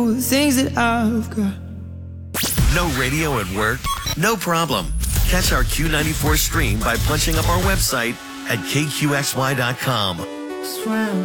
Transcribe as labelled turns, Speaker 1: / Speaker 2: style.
Speaker 1: the things that I've got.
Speaker 2: No radio at work? No problem. Catch our Q94 stream by punching up our website at kqxy.com.
Speaker 1: Swam